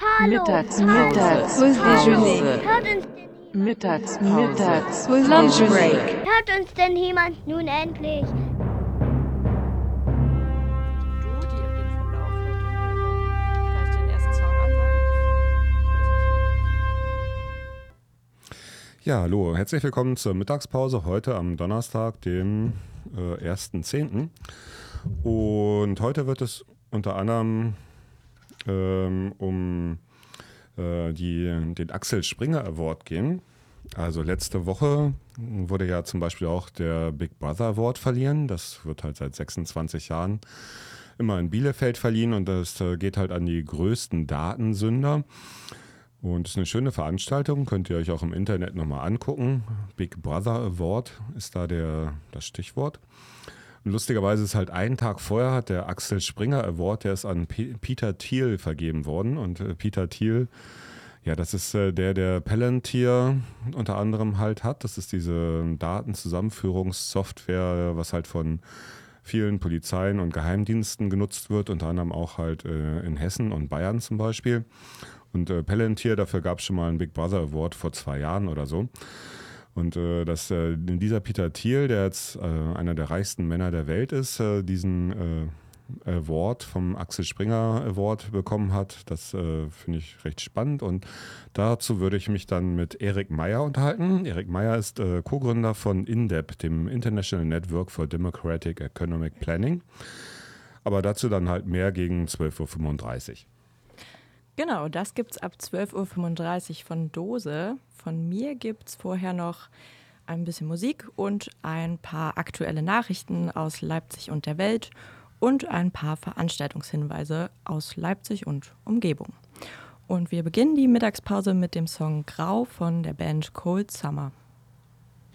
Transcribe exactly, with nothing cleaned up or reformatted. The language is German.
Hallo, Mittagspause. Pause Pause. Hört uns denn, Mittagspause. Mittagspause. Lunch break. hört uns denn jemand nun endlich? Du, die App geht vom Lauf heute, aber kann ich den ersten Song ansagen? Ich weiß nicht. Ja, hallo, herzlich willkommen zur Mittagspause heute am Donnerstag, dem äh, ersten zehnten Und heute wird es unter anderem ähm, um äh, die, den Axel Springer Award gehen. Also letzte Woche wurde ja zum Beispiel auch der Big Brother Award verliehen. Das wird halt seit sechsundzwanzig Jahren immer in Bielefeld verliehen und das äh, geht halt an die größten Datensünder. Und es ist eine schöne Veranstaltung, könnt ihr euch auch im Internet nochmal angucken. Big Brother Award ist da der, das Stichwort. Und lustigerweise ist halt einen Tag vorher hat der Axel Springer Award, der ist an P- Peter Thiel vergeben worden. Und äh, Peter Thiel, ja, das ist äh, der, der Palantir unter anderem halt hat. Das ist diese Datenzusammenführungssoftware, was halt von vielen Polizeien und Geheimdiensten genutzt wird, unter anderem auch halt äh, in Hessen und Bayern zum Beispiel. Und äh, Palantir, dafür gab es schon mal einen Big Brother Award vor zwei Jahren oder so. Und äh, dass äh, dieser Peter Thiel, der jetzt äh, einer der reichsten Männer der Welt ist, äh, diesen äh, Award vom Axel Springer Award bekommen hat, das äh, finde ich recht spannend. Und dazu würde ich mich dann mit Erik Meyer unterhalten. Erik Meyer ist äh, Co-Gründer von I N D E P, dem International Network for Democratic Economic Planning. Aber dazu dann halt mehr gegen zwölf Uhr fünfunddreißig. Genau, das gibt's ab zwölf Uhr fünfunddreißig von Dose. Von mir gibt's vorher noch ein bisschen Musik und ein paar aktuelle Nachrichten aus Leipzig und der Welt und ein paar Veranstaltungshinweise aus Leipzig und Umgebung. Und wir beginnen die Mittagspause mit dem Song Grau von der Band Cold Summer.